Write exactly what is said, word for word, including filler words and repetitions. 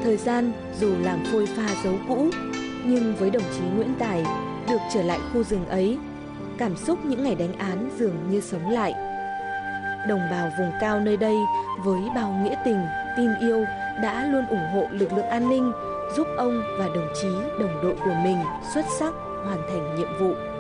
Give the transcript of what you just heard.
Thời gian dù làm phôi pha dấu cũ, nhưng với đồng chí Nguyễn Tài, được trở lại khu rừng ấy, cảm xúc những ngày đánh án dường như sống lại. Đồng bào vùng cao nơi đây với bao nghĩa tình, tin yêu đã luôn ủng hộ lực lượng an ninh, giúp ông và đồng chí đồng đội của mình xuất sắc hoàn thành nhiệm vụ.